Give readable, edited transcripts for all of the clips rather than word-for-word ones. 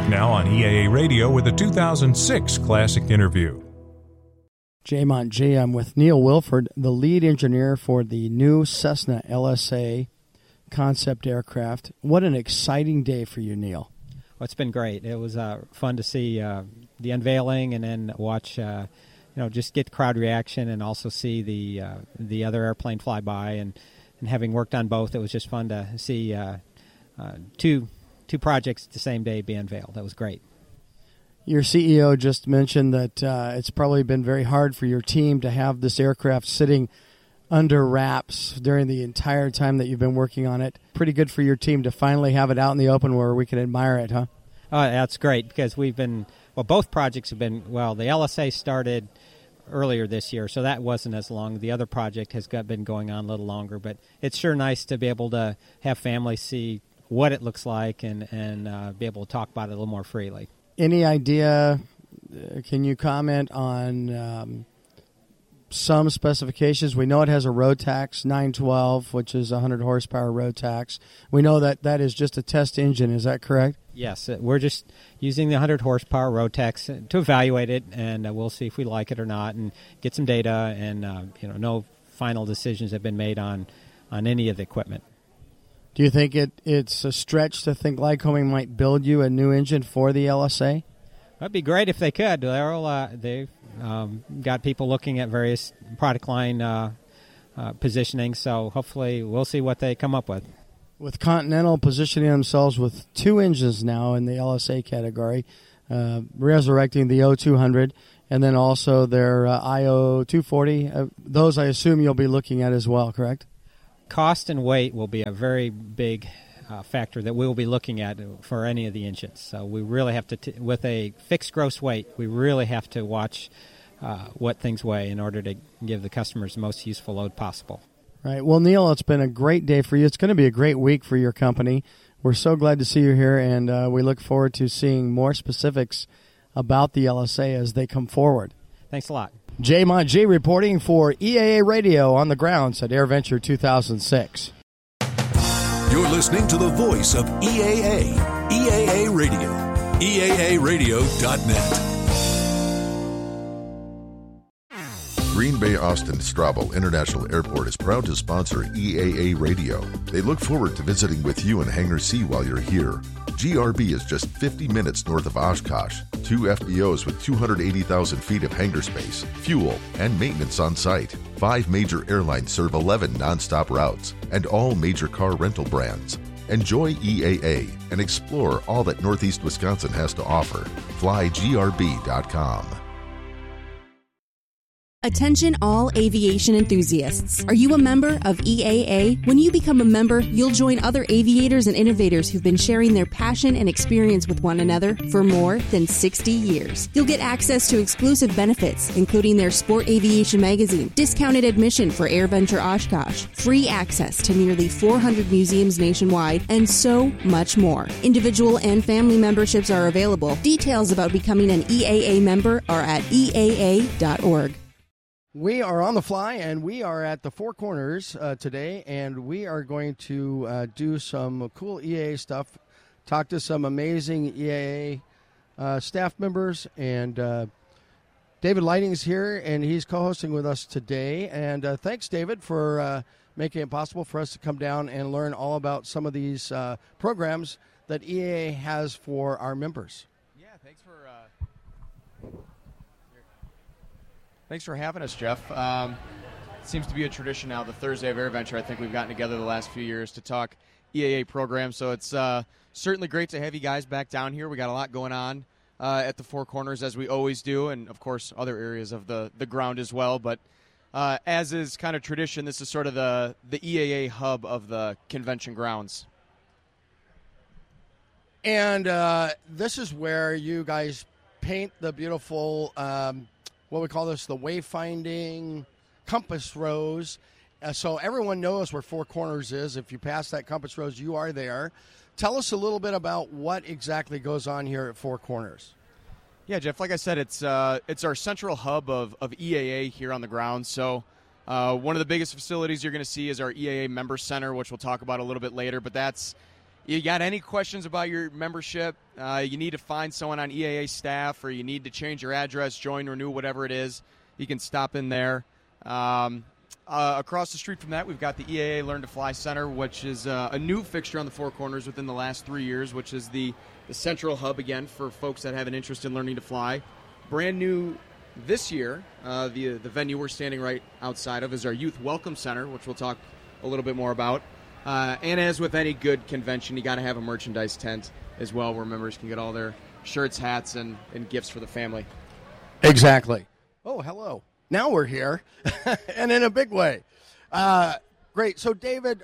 Back now on EAA Radio with a 2006 classic interview. J-Mont G. I'm with Neil Wilford, the lead engineer for the new Cessna LSA concept aircraft. What an exciting day for you, Neil. Well, it's been great. It was fun to see the unveiling and then watch, just get the crowd reaction and also see the other airplane fly by. And having worked on both, it was just fun to see two projects the same day be unveiled. That was great. Your CEO just mentioned that it's probably been very hard for your team to have this aircraft sitting under wraps during the entire time that you've been working on it. Pretty good for your team to finally have it out in the open where we can admire it, huh? Oh, that's great because both projects have been, the LSA started earlier this year, so that wasn't as long. The other project has been going on a little longer, but it's sure nice to be able to have families see what it looks like and be able to talk about it a little more freely. Any idea, can you comment on some specifications? We know it has a Rotax 912, which is a 100 horsepower Rotax. We know that is just a test engine. Is that correct? Yes, we're just using the 100 horsepower Rotax to evaluate it, and we'll see if we like it or not and get some data, and no final decisions have been made on any of the equipment. Do you think it's a stretch to think Lycoming might build you a new engine for the LSA? That'd be great if they could. They've got people looking at various product line positioning, so hopefully we'll see what they come up with. With Continental positioning themselves with two engines now in the LSA category, resurrecting the O200 and then also their IO240, those I assume you'll be looking at as well, correct? Cost and weight will be a very big factor that we will be looking at for any of the engines. So we really have to, with a fixed gross weight, we really have to watch what things weigh in order to give the customers the most useful load possible. Right. Well, Neil, it's been a great day for you. It's going to be a great week for your company. We're so glad to see you here, and we look forward to seeing more specifics about the LSA as they come forward. Thanks a lot. J-Mont G reporting for EAA Radio on the grounds at AirVenture 2006. You're listening to the voice of EAA, EAA Radio, EAAradio.net. Green Bay Austin Straubel International Airport is proud to sponsor EAA Radio. They look forward to visiting with you in Hangar C while you're here. GRB is just 50 minutes north of Oshkosh. 2 FBOs with 280,000 feet of hangar space, fuel, and maintenance on site. 5 major airlines serve 11 nonstop routes and all major car rental brands. Enjoy EAA and explore all that Northeast Wisconsin has to offer. FlyGRB.com. Attention all aviation enthusiasts. Are you a member of EAA? When you become a member, you'll join other aviators and innovators who've been sharing their passion and experience with one another for more than 60 years. You'll get access to exclusive benefits, including their Sport Aviation magazine, discounted admission for AirVenture Oshkosh, free access to nearly 400 museums nationwide, and so much more. Individual and family memberships are available. Details about becoming an EAA member are at EAA.org. We are on the fly, and we are at the Four Corners today, and we are going to do some cool EAA stuff, talk to some amazing EAA staff members, and David Lighting's here, and he's co-hosting with us today. And thanks, David, for making it possible for us to come down and learn all about some of these programs that EAA has for our members. Yeah, Thanks for having us, Jeff. It seems to be a tradition now, the Thursday of AirVenture. I think we've gotten together the last few years to talk EAA programs, so it's certainly great to have you guys back down here. We got a lot going on at the Four Corners, as we always do, and, of course, other areas of the ground as well. But as is kind of tradition, this is sort of the EAA hub of the convention grounds. And this is where you guys paint the beautiful what we call this, the wayfinding compass rose. So everyone knows where Four Corners is. If you pass that compass rose, you are there. Tell us a little bit about what exactly goes on here at Four Corners. Yeah, Jeff, like I said, it's our central hub of EAA here on the grounds. So one of the biggest facilities you're going to see is our EAA Member Center, which we'll talk about a little bit later. But that's you got any questions about your membership, you need to find someone on EAA staff, or you need to change your address, join, renew, whatever it is, you can stop in there. Across the street from that, we've got the EAA Learn to Fly Center, which is a new fixture on the Four Corners within the last 3 years, which is the central hub, again, for folks that have an interest in learning to fly. Brand new this year, the venue we're standing right outside of is our Youth Welcome Center, which we'll talk a little bit more about. And as with any good convention, you got to have a merchandise tent as well, where members can get all their shirts, hats, and gifts for the family. Exactly. Oh, hello. Now we're here, and in a big way. Great. So, David,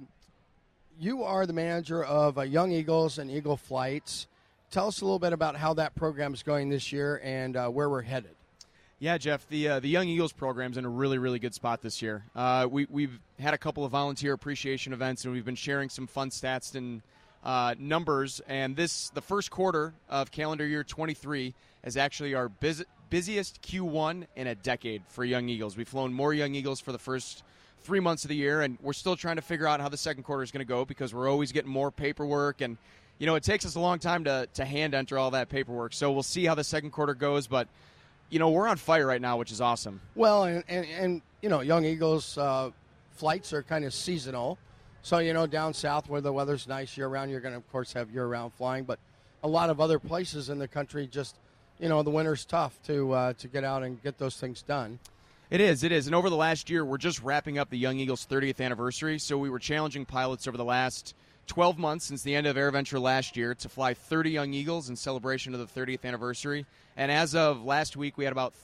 you are the manager of Young Eagles and Eagle Flights. Tell us a little bit about how that program is going this year and where we're headed. Yeah, Jeff, the Young Eagles program's in a really, really good spot this year. We've had a couple of volunteer appreciation events, and we've been sharing some fun stats and numbers. And the first quarter of calendar year 23 is actually our busiest Q1 in a decade for Young Eagles. We've flown more Young Eagles for the first 3 months of the year, and we're still trying to figure out how the second quarter is going to go, because we're always getting more paperwork, and it takes us a long time to hand enter all that paperwork. So we'll see how the second quarter goes, but we're on fire right now, which is awesome. Well, and Young Eagles flights are kind of seasonal. So, down south where the weather's nice year-round, you're going to, of course, have year-round flying. But a lot of other places in the country just, the winter's tough to get out and get those things done. It is. And over the last year, we're just wrapping up the Young Eagles 30th anniversary. So we were challenging pilots over the last 12 months since the end of AirVenture last year to fly 30 Young Eagles in celebration of the 30th anniversary. And as of last week, we had about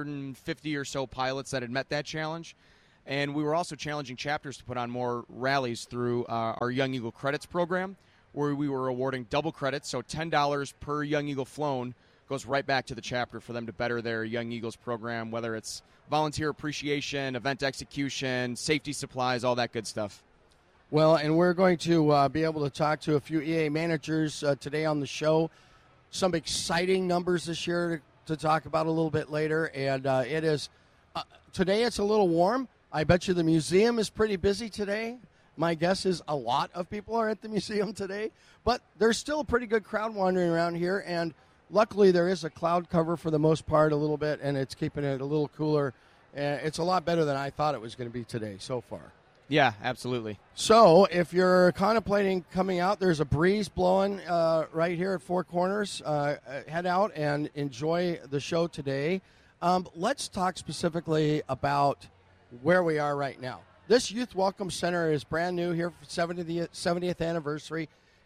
350 or so pilots that had met that challenge. And we were also challenging chapters to put on more rallies through our Young Eagle Credits program, where we were awarding double credits, so $10 per Young Eagle flown goes right back to the chapter for them to better their Young Eagles program, whether it's volunteer appreciation, event execution, safety supplies, all that good stuff. Well, and we're going to be able to talk to a few EA managers today on the show. Some exciting numbers this year to talk about a little bit later. And it is today it's a little warm. I bet you the museum is pretty busy today. My guess is a lot of people are at the museum today. But there's still a pretty good crowd wandering around here. And luckily there is a cloud cover for the most part a little bit, and it's keeping it a little cooler. It's a lot better than I thought it was going to be today so far. Yeah, absolutely. So if you're contemplating coming out, there's a breeze blowing right here at Four Corners. Head out and enjoy the show today. Let's talk specifically about where we are right now. This Youth Welcome Center is brand new here for 70th anniversary,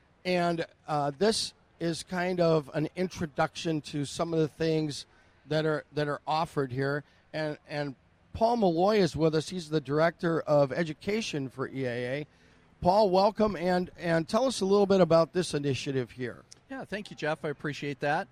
and this is kind of an introduction to some of the things that are offered here. And Paul Malloy is with us. He's the Director of Education for EAA. Paul, welcome, and tell us a little bit about this initiative here. Yeah, thank you, Jeff. I appreciate that.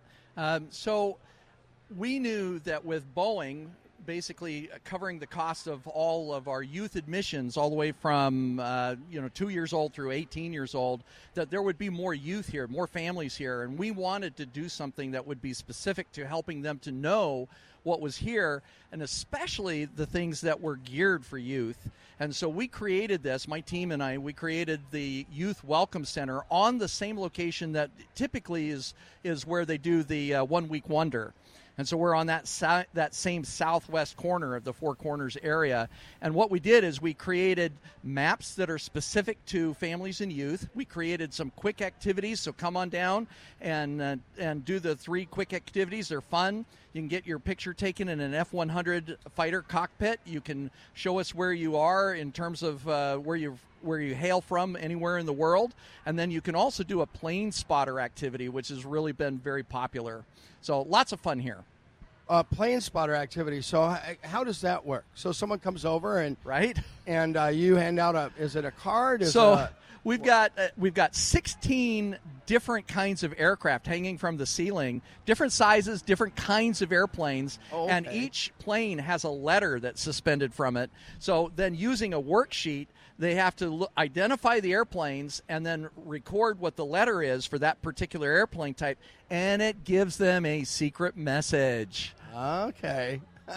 So we knew that with Boeing basically covering the cost of all of our youth admissions all the way from 2 years old through 18 years old, that there would be more youth here, more families here, and we wanted to do something that would be specific to helping them to know what was here, and especially the things that were geared for youth. And so we created this, my team and I, we created the Youth Welcome Center on the same location that typically is where they do the 1 Week Wonder. And so we're on that same southwest corner of the Four Corners area. And what we did is we created maps that are specific to families and youth. We created some quick activities, so come on down and do the 3 quick activities. They're fun. You can get your picture taken in an F-100 fighter cockpit. You can show us where you are in terms of where you hail from anywhere in the world. And then you can also do a plane spotter activity, which has really been very popular. So lots of fun here. Plane spotter activity. So how does that work? So someone comes over and right, and you hand out is it a card? We've got 16 different kinds of aircraft hanging from the ceiling, different sizes, different kinds of airplanes, and each plane has a letter that's suspended from it. So then using a worksheet, they have to identify the airplanes and then record what the letter is for that particular airplane type, and it gives them a secret message. Okay.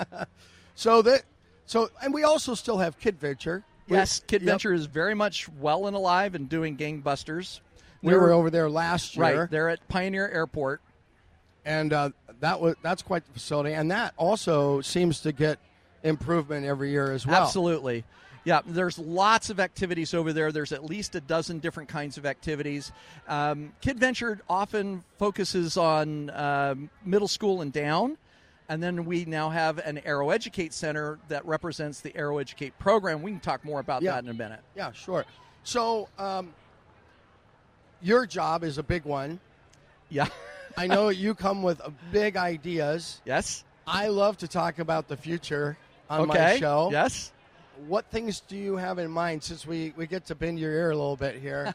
And we also still have KidVenture. Yes, KidVenture is very much well and alive and doing gangbusters. We were over there last year. Right, they're at Pioneer Airport. And that's quite the facility. And that also seems to get improvement every year as well. Absolutely. Yeah, there's lots of activities over there. There's at least a dozen different kinds of activities. Kid Venture often focuses on middle school and down. And then we now have an Aero Educate Center that represents the Aero Educate program. We can talk more about that in a minute. Yeah, sure. So your job is a big one. Yeah. I know you come with big ideas. Yes. I love to talk about the future on my show. Yes. What things do you have in mind, since we get to bend your ear a little bit here?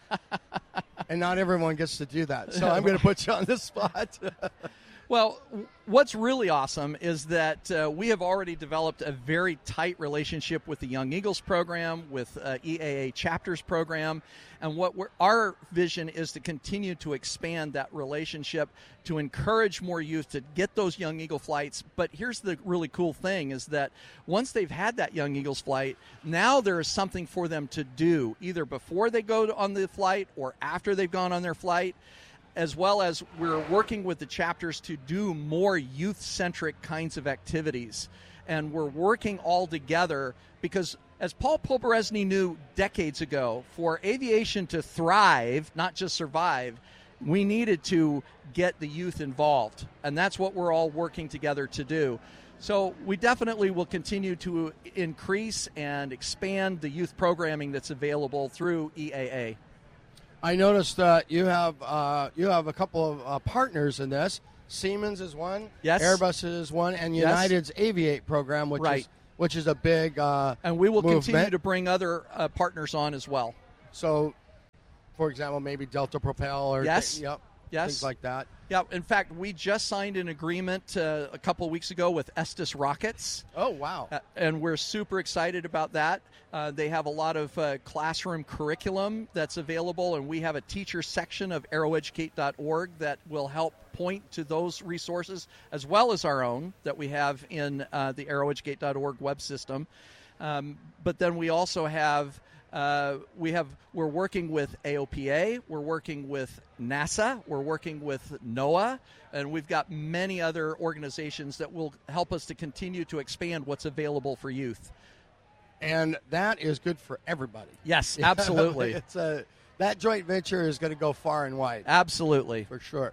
And not everyone gets to do that. So I'm going to put you on the spot. Well, what's really awesome is that we have already developed a very tight relationship with the Young Eagles program, with EAA Chapters program, and our vision is to continue to expand that relationship to encourage more youth to get those Young Eagle flights. But here's the really cool thing is that once they've had that Young Eagles flight, now there is something for them to do, either before they go on the flight or after they've gone on their flight, as well as we're working with the chapters to do more youth-centric kinds of activities. And we're working all together because, as Paul Poberezny knew decades ago, for aviation to thrive, not just survive, we needed to get the youth involved. And that's what we're all working together to do. So we definitely will continue to increase and expand the youth programming that's available through EAA. I noticed that you have a couple of partners in this. Siemens is one, yes. Airbus is one, and United's Aviate program, which is a big and we will movement. Continue to bring other partners on as well. So, for example, maybe Delta Propel or things like that. Yeah, in fact, we just signed an agreement a couple of weeks ago with Estes Rockets. Oh, wow. And we're super excited about that. They have a lot of classroom curriculum that's available, and we have a teacher section of aeroeducate.org that will help point to those resources, as well as our own that we have in the aeroeducate.org web system. But then we also have we're working with AOPA, we're working with NASA, we're working with NOAA, and we've got many other organizations that will help us to continue to expand what's available for youth. And that is good for everybody. Yes, absolutely. That joint venture is going to go far and wide. Absolutely. For sure.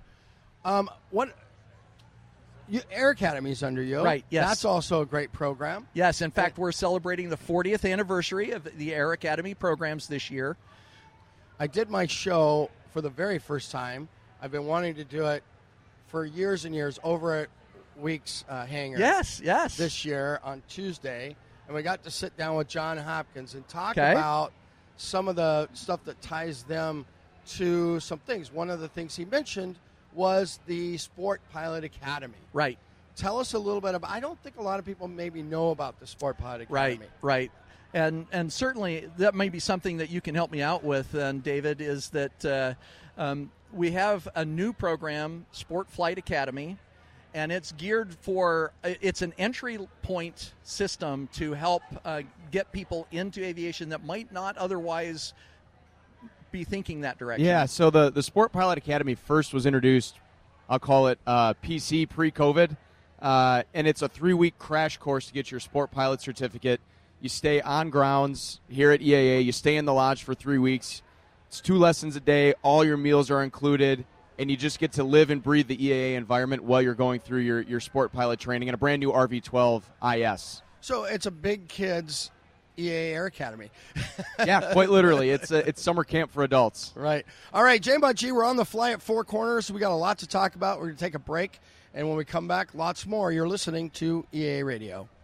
Air Academy is under you. Right, yes. That's also a great program. Yes, in fact, we're celebrating the 40th anniversary of the Air Academy programs this year. I did my show for the very first time. I've been wanting to do it for years and years over at Weeks Hangar. Yes. This year on Tuesday. And we got to sit down with John Hopkins and talk about some of the stuff that ties them to some things. One of the things he mentioned was the Sport Pilot Academy. Right. Tell us a little bit about, I don't think a lot of people maybe know about the Sport Pilot Academy. Right. And certainly that may be something that you can help me out with, David, is that we have a new program, Sport Flight Academy, and it's geared for, it's an entry point system to help get people into aviation that might not otherwise be thinking that direction. Yeah, so the Sport Pilot Academy first was introduced, I'll call it PC pre-COVID, and it's a 3-week crash course to get your Sport Pilot certificate. You stay on grounds here at EAA. You stay in the lodge for 3 weeks. It's 2 lessons a day. All your meals are included, and you just get to live and breathe the EAA environment while you're going through your Sport Pilot training and a brand new RV-12 IS. So it's a big kids EAA Air Academy. Yeah, quite literally. It's summer camp for adults. Right. All right, J-Bud-G, we're on the fly at Four Corners. We got a lot to talk about. We're going to take a break, and when we come back, lots more. You're listening to EAA Radio.